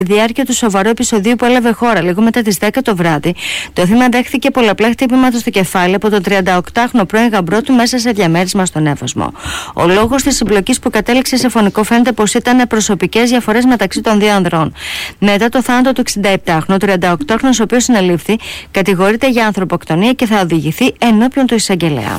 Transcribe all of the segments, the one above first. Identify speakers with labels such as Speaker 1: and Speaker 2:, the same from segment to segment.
Speaker 1: διάρκεια του σοβαρού επεισοδίου που έλαβε χώρα λίγο μετά τις 10 το βράδυ, το θύμα δέχθηκε πολλαπλά χτυπήματα στο κεφάλι από τον 38χρονο πρώην γαμπρό του μέσα σε διαμέρισμα στον Εύωσμο. Ο λόγος της συμπλοκής που κατέληξε σε φωνικό φαίνεται πως ήταν προσωπικές διαφορές μεταξύ των δύο ανδρών. Μετά το θάνατο του 67χρονου, ο 38χρονος, ο οποίος συνελήφθη, κατηγορείται για ανθρωποκτονία και θα οδηγηθεί ενώπιον του εισαγγελέα.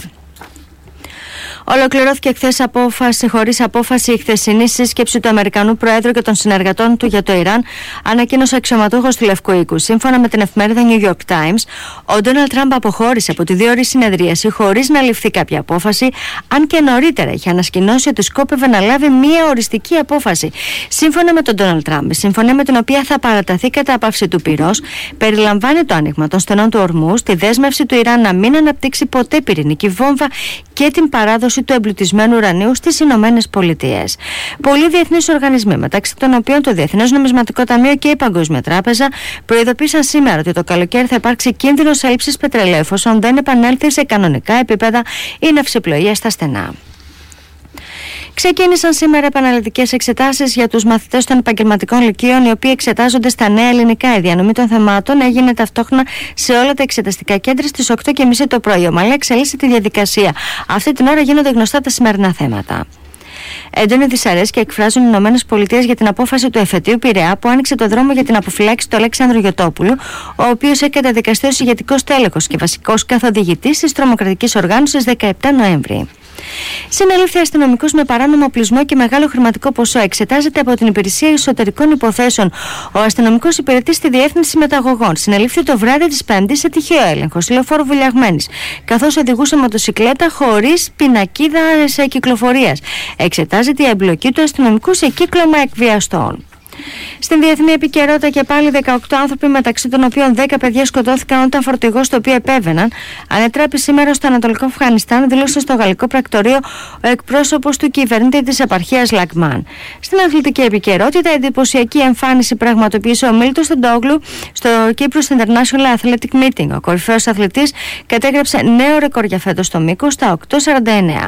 Speaker 1: Ολοκληρώθηκε χθες χωρίς απόφαση η χθεσινή σύσκεψη του Αμερικανού Προέδρου και των συνεργατών του για το Ιράν, ανακοίνωσε αξιωματούχος του Λευκού Οίκου. Σύμφωνα με την εφημερίδα New York Times, ο Ντόναλντ Τραμπ αποχώρησε από τη 2ωρη συνεδρίαση χωρίς να ληφθεί κάποια απόφαση, αν και νωρίτερα είχε ανασκηνώσει ότι σκόπευε να λάβει μία οριστική απόφαση. Σύμφωνα με τον Ντόναλντ Τραμπ, η συμφωνία με την οποία θα παραταθεί κατά απαύση του πυρός περιλαμβάνει το άνοιγμα των στενών του Ορμούζ, τη δέσμευση του Ιράν να μην αναπτύξει ποτέ πυρηνική βόμβα και την παράδοση του εμπλουτισμένου ουρανίου στις Ηνωμένες Πολιτείες. Πολλοί διεθνείς οργανισμοί, μεταξύ των οποίων το Διεθνές Νομισματικό Ταμείο και η Παγκόσμια Τράπεζα, προειδοποίησαν σήμερα ότι το καλοκαίρι θα υπάρξει κίνδυνος έλλειψης πετρελαίου εφόσον δεν επανέλθει σε κανονικά επίπεδα η ναυσιπλοεία στα στενά. Ξεκίνησαν σήμερα επαναληπτικές εξετάσεις για τους μαθητές των επαγγελματικών λυκείων, οι οποίοι εξετάζονται στα νέα ελληνικά. Η διανομή των θεμάτων έγινε ταυτόχρονα σε όλα τα εξεταστικά κέντρα στις 8:30 το πρωί. Ομαλά εξελίσσει τη διαδικασία. Αυτή την ώρα γίνονται γνωστά τα σημερινά θέματα. Έντονη δυσαρέσκεια εκφράζουν οι Ηνωμένες Πολιτείες για την απόφαση του εφετείου Πειραιά που άνοιξε το δρόμο για την αποφυλάξη του Αλέξανδρου Γιωτόπουλου, ο οποίος έχει καταδικαστεί ως ηγετικός τέλεχος και βασικός καθοδηγητής της τρομοκρατικής οργάνωσης 17 Νοέμβρη. Συνελήφθη αστυνομικός με παράνομο οπλισμό και μεγάλο χρηματικό ποσό. Εξετάζεται από την Υπηρεσία Εσωτερικών Υποθέσεων. Ο αστυνομικός υπηρετεί στη Διεύθυνση Μεταγωγών. Συνελήφθη το βράδυ της Πέμπτης σε τυχαίο έλεγχο στη λεωφόρο Βουλιαγμένης, καθώς οδηγούσε μοτοσικλέτα χωρίς πινακίδα κυκλοφορίας. Εξετάζεται η εμπλοκή του αστυνομικού σε κύκλωμα εκβιαστών. Στην διεθνή επικαιρότητα και πάλι 18 άνθρωποι, μεταξύ των οποίων 10 παιδιά, σκοτώθηκαν όταν φορτηγός το οποίο επέβαιναν ανετράπη σήμερα στο Ανατολικό Αφγανιστάν, δήλωσε στο γαλλικό πρακτορείο ο εκπρόσωπος του κυβερνήτη της επαρχίας Λακμάν. Στην αθλητική επικαιρότητα, εντυπωσιακή εμφάνιση πραγματοποίησε ο Μίλτος Τεντόγλου στο Cyprus International Athletic Meeting. Ο κορυφαίος αθλητής κατέγραψε νέο ρεκόρ για φέτος στο μήκος στα 8:49.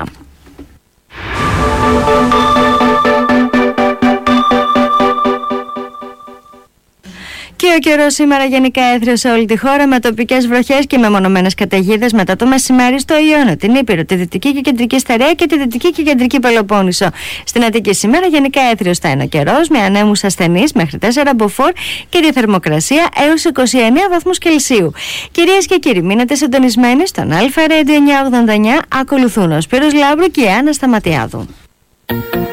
Speaker 1: Και ο καιρός σήμερα γενικά έθριο σε όλη τη χώρα, με τοπικές βροχές και μεμονωμένες καταιγίδες μετά το μεσημέρι στο Ιόνιο, την Ήπειρο, τη Δυτική και Κεντρική Στερεά και τη Δυτική και Κεντρική Πελοπόννησο. Στην Αττική σήμερα γενικά έθριος θα είναι ο καιρός, με ανέμους ασθενείς μέχρι 4 μποφόρ και τη θερμοκρασία έως 29 βαθμούς Κελσίου. Κυρίες και κύριοι, μείνετε συντονισμένοι στον Αλφα Radio 989. Ακολουθούν ο Σπύρος Λάμπρου και η Άννα Σταματιάδου.